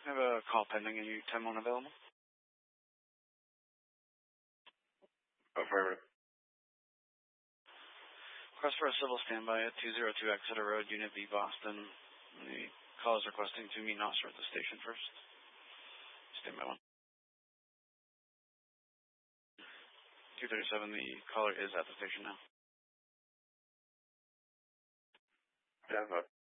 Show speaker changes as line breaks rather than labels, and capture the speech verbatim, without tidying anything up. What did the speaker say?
I have a call pending. Are you ten one available?
Affirmative.
Request for a civil standby at two oh two Exeter Road, Unit B, Boston. The call is requesting to meet an officer at the station first. Standby one. two thirty-seven, the caller is at the station now.
ten